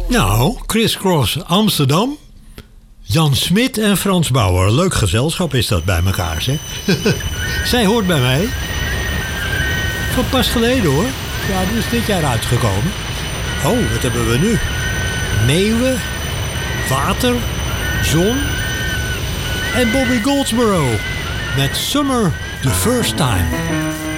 Nou, Chris Cross Amsterdam, Jan Smit en Frans Bauer. Leuk gezelschap is dat bij elkaar, zeg. Zij hoort bij mij. Van pas geleden, hoor. Ja, die is dit jaar uitgekomen. Oh, wat hebben we nu? Meeuwen, water, zon en Bobby Goldsboro met Summer the First Time.